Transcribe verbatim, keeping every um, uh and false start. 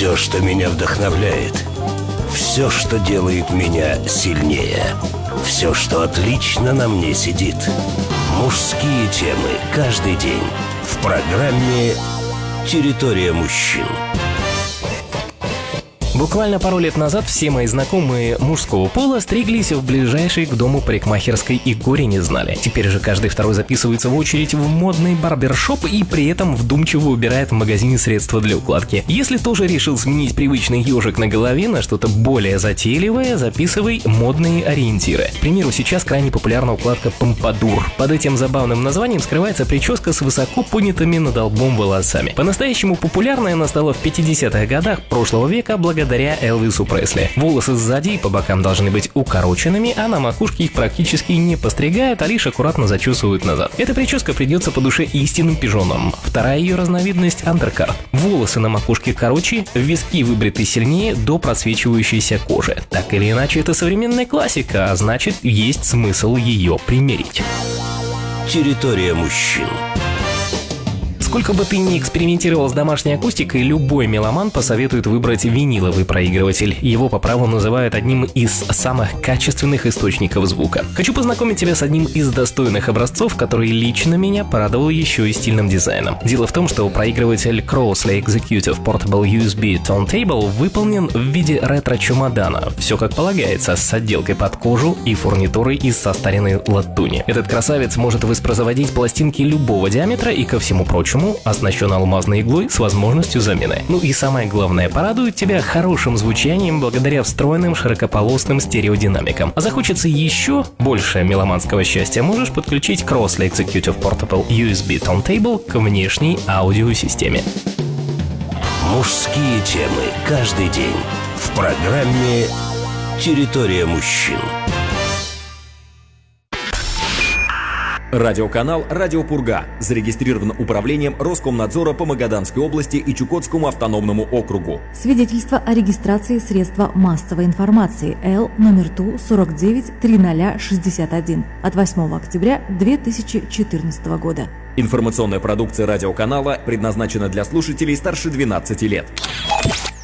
Все, что меня вдохновляет. Все, что делает меня сильнее. Все, что отлично на мне сидит. Мужские темы каждый день в программе «Территория мужчин». Буквально пару лет назад все мои знакомые мужского пола стриглись в ближайшей к дому парикмахерской и горе не знали. Теперь же каждый второй записывается в очередь в модный барбершоп и при этом вдумчиво убирает в магазине средства для укладки. Если тоже решил сменить привычный ежик на голове на что-то более затейливое, записывай модные ориентиры. К примеру, сейчас крайне популярна укладка помпадур. Под этим забавным названием скрывается прическа с высоко поднятыми над лбом волосами. По-настоящему популярной она стала в пятидесятых годах прошлого века благодаря Элвису Пресли. Волосы сзади и по бокам должны быть укороченными, а на макушке их практически не постригают, а лишь аккуратно зачесывают назад. Эта прическа придется по душе истинным пижонам. Вторая ее разновидность – андеркарт. Волосы на макушке короче, виски выбриты сильнее до просвечивающейся кожи. Так или иначе, это современная классика, а значит, есть смысл ее примерить. Территория мужчин. Сколько бы ты ни экспериментировал с домашней акустикой, любой меломан посоветует выбрать виниловый проигрыватель. Его по праву называют одним из самых качественных источников звука. Хочу познакомить тебя с одним из достойных образцов, который лично меня порадовал еще и стильным дизайном. Дело в том, что проигрыватель Crossley Executive Portable ю эс би Turntable выполнен в виде ретро-чемодана. Все как полагается, с отделкой под кожу и фурнитурой из состаренной латуни. Этот красавец может воспроизводить пластинки любого диаметра и, ко всему прочему, оснащен алмазной иглой с возможностью замены. Ну и самое главное, порадует тебя хорошим звучанием благодаря встроенным широкополосным стереодинамикам. А захочется еще больше меломанского счастья, можешь подключить Crossley Executive Portable ю эс би Turntable к внешней аудиосистеме. Мужские темы каждый день в программе «Территория мужчин». Радиоканал «Радио Пурга» зарегистрирован управлением Роскомнадзора по Магаданской области и Чукотскому автономному округу. Свидетельство о регистрации средства массовой информации Л номер Ту сорок девять триста шестьдесят один от восьмого октября две тысячи четырнадцатого года. Информационная продукция радиоканала предназначена для слушателей старше двенадцати лет.